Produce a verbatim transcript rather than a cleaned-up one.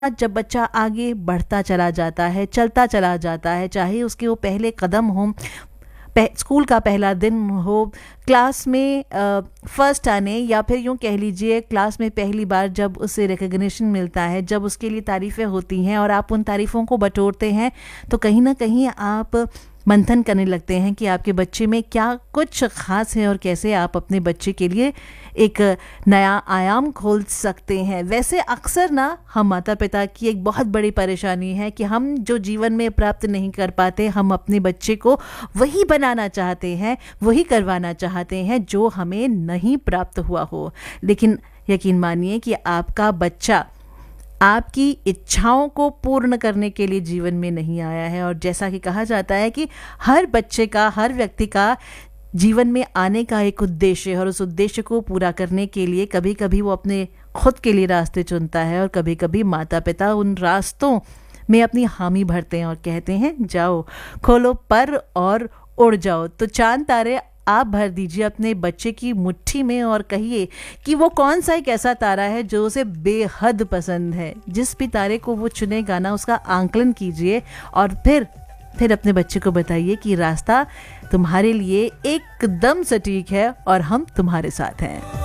जब बच्चा आगे बढ़ता चला जाता है, चलता चला जाता है, चाहे उसके वो पहले कदम हों, पह, स्कूल का पहला दिन हो, क्लास में फर्स्ट आने, या फिर यूँ कह लीजिए क्लास में पहली बार जब उसे रिकग्निशन मिलता है, जब उसके लिए तारीफ़ें होती हैं और आप उन तारीफ़ों को बटोरते हैं, तो कहीं ना कहीं आप मंथन करने लगते हैं कि आपके बच्चे में क्या कुछ ख़ास है और कैसे आप अपने बच्चे के लिए एक नया आयाम खोल सकते हैं। वैसे अक्सर ना हम माता पिता की एक बहुत बड़ी परेशानी है कि हम जो जीवन में प्राप्त नहीं कर पाते, हम अपने बच्चे को वही बनाना चाहते हैं, वही करवाना चाहते हैं जो हमें नहीं प्राप्त हुआ हो। लेकिन यकीन मानिए कि आपका बच्चा आपकी इच्छाओं को पूर्ण करने के लिए जीवन में नहीं आया है। और जैसा कि कहा जाता है कि हर बच्चे का, हर व्यक्ति का जीवन में आने का एक उद्देश्य है, और उस उद्देश्य को पूरा करने के लिए कभी कभी वो अपने खुद के लिए रास्ते चुनता है, और कभी कभी माता पिता उन रास्तों में अपनी हामी भरते हैं और कहते हैं जाओ खोलो पर और उड़ जाओ। तो चांद तारे आप भर दीजिए अपने बच्चे की मुट्ठी में और कहिए कि वो कौन सा एक ऐसा तारा है जो उसे बेहद पसंद है। जिस भी तारे को वो चुनेगा ना, उसका आंकलन कीजिए और फिर फिर अपने बच्चे को बताइए कि रास्ता तुम्हारे लिए एकदम सटीक है और हम तुम्हारे साथ हैं।